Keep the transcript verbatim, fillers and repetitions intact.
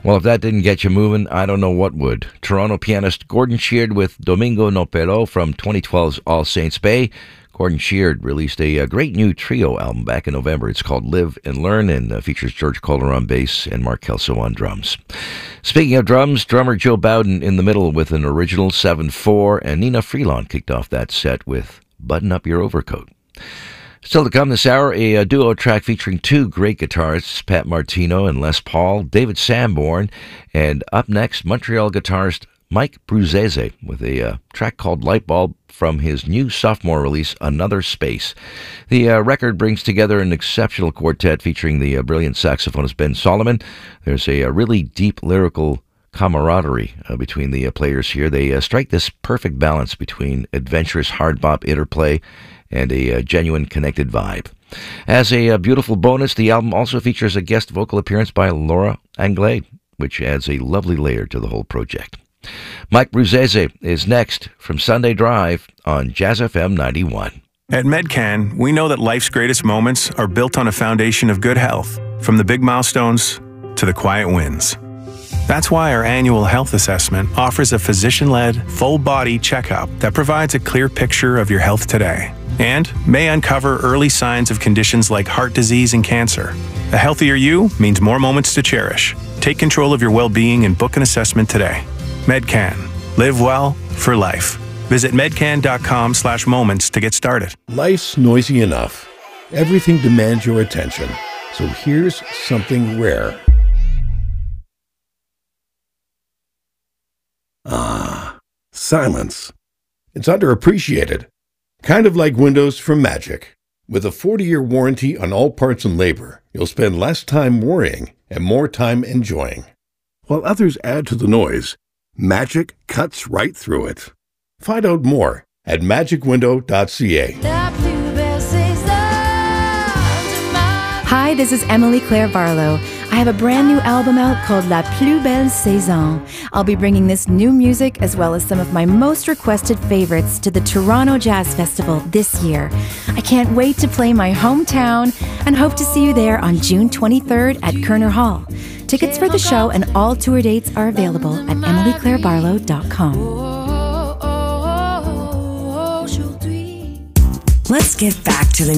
Well, if that didn't get you moving, I don't know what would. Toronto pianist Gordon Sheard with Domingo No Pero from twenty twelve's All Saints Bay. Gordon Sheard released a, a great new trio album back in November. It's called Live and Learn and uh, features George Kohler on bass and Mark Kelso on drums. Speaking of drums, drummer Joe Bowden in the middle with an original seven four, and Nina Freelon kicked off that set with Button Up Your Overcoat. Still to come this hour, a, a duo track featuring two great guitarists, Pat Martino and Les Paul, David Sanborn, and up next, Montreal guitarist Mike Bruzzese with a uh, track called Lightbulb from his new sophomore release, Another Space. The uh, record brings together an exceptional quartet featuring the uh, brilliant saxophonist Ben Solomon. There's a, a really deep lyrical camaraderie uh, between the uh, players here. They uh, strike this perfect balance between adventurous hard bop interplay and a uh, genuine connected vibe. As a uh, beautiful bonus, the album also features a guest vocal appearance by Laura Anglais, which adds a lovely layer to the whole project. Mike Bruzzese is next from Sunday Drive on Jazz F M ninety-one. At Medcan, we know that life's greatest moments are built on a foundation of good health, from the big milestones to the quiet wins. That's why our annual health assessment offers a physician-led, full-body checkup that provides a clear picture of your health today and may uncover early signs of conditions like heart disease and cancer. A healthier you means more moments to cherish. Take control of your well-being and book an assessment today. Medcan. Live well for life. Visit medcan.com slash moments to get started. Life's noisy enough. Everything demands your attention. So here's something rare. Ah, silence. It's underappreciated. Kind of like Windows from Magic. With a forty-year warranty on all parts and labor, you'll spend less time worrying and more time enjoying. While others add to the noise, Magic cuts right through it. Find out more at magic window dot c a. Hi, this is Emily Claire Barlow. I have a brand new album out called La Plus Belle Saison. I'll be bringing this new music as well as some of my most requested favorites to the Toronto Jazz Festival this year. I can't wait to play my hometown and hope to see you there on June twenty-third at Kerner Hall. Tickets for the show and all tour dates are available at emily claire barlow dot com. Let's get back to the